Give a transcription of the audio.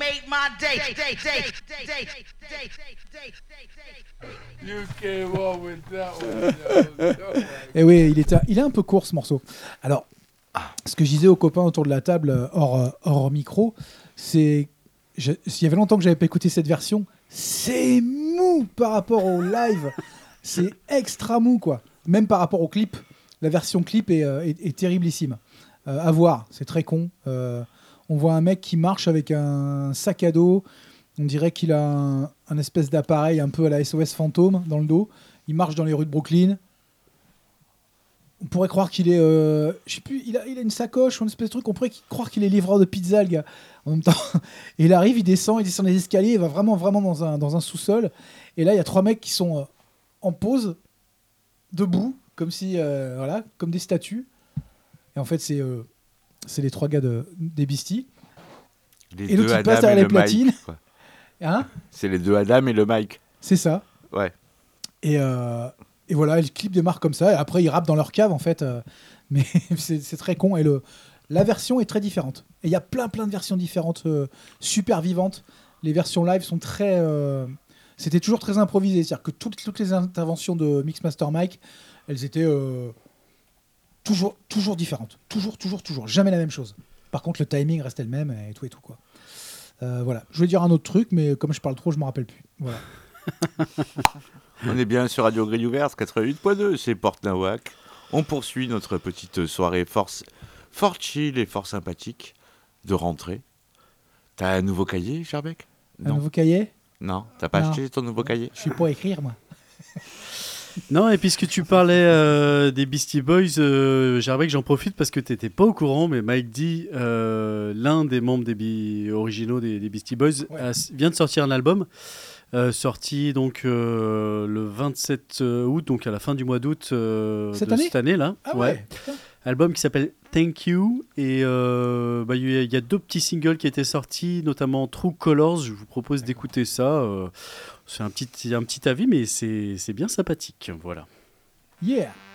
made my day. You came up with that one. Et oui, il est un peu court ce morceau. Alors, ce que je disais aux copains autour de la table, hors micro, c'est... il y avait longtemps que j'avais pas écouté cette version. C'est mou par rapport au live. C'est extra mou, quoi. Même par rapport au clip. La version clip est terriblissime. À voir, c'est très con. On voit un mec qui marche avec un sac à dos. On dirait qu'il a un espèce d'appareil un peu à la SOS Fantôme dans le dos. Il marche dans les rues de Brooklyn. On pourrait croire qu'il est... je sais plus, il a une sacoche ou une espèce de truc. On pourrait croire qu'il est livreur de pizza, le gars. En même temps, et il arrive, il descend les escaliers, il va vraiment dans un sous-sol. Et là, il y a 3 mecs qui sont en pause, debout, comme si, comme des statues. Et en fait, c'est les 3 gars des Beasties. Et l'autre, il passe derrière les platines. Mike, hein, c'est les 2 Adam et le Mike. C'est ça. Ouais. Et voilà, le clip démarre comme ça. Et après, ils rappent dans leur cave, en fait. Mais c'est très con. Et la version est très différente. Et il y a plein de versions différentes, super vivantes. Les versions live sont très... c'était toujours très improvisé. C'est-à-dire que toutes les interventions de Mixmaster Mike, elles étaient toujours différentes. Toujours. Jamais la même chose. Par contre, le timing restait le même et tout, quoi. Voilà. Je voulais dire un autre truc, mais comme je parle trop, je ne me rappelle plus. Voilà. On est bien sur Radio Grille Ouverte, 88.2, c'est Porte Nawak. On poursuit notre petite soirée fort chill et fort sympathique de rentrée. T'as un nouveau cahier, Jarbec ? Un nouveau cahier ? Non, t'as pas acheté ton nouveau cahier ? Je suis pas à écrire, moi. Non, et puisque tu parlais des Beastie Boys, Jarbec, j'en profite parce que t'étais pas au courant, mais Mike D, l'un des membres originaux des Beastie Boys, vient de sortir un album. Sorti donc le 27 août, donc à la fin du mois d'août cette année là. Ah ouais. Album qui s'appelle Thank You et il y a 2 petits singles qui étaient sortis, notamment True Colors. Je vous propose d'écouter ça. C'est un petit avis, mais c'est bien sympathique. Voilà. Yeah.